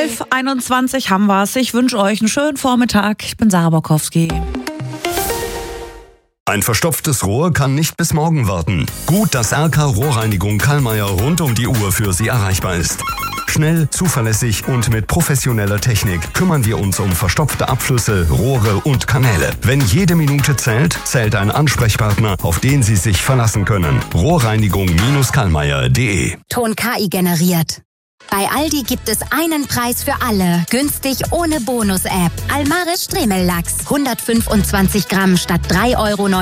11:21 haben wir's. Ich wünsche euch einen schönen Vormittag. Ich bin Sarah Bokowski. Ein verstopftes Rohr kann nicht bis morgen warten. Gut, dass RK Rohrreinigung Kallmeier rund um die Uhr für Sie erreichbar ist. Schnell, zuverlässig und mit professioneller Technik kümmern wir uns um verstopfte Abflüsse, Rohre und Kanäle. Wenn jede Minute zählt, zählt ein Ansprechpartner, auf den Sie sich verlassen können. Rohrreinigung-kallmeier.de. Ton KI generiert. Bei Aldi gibt es einen Preis für alle. Günstig ohne Bonus-App. Almaris Stremelachs. 125 Gramm statt 3,99 €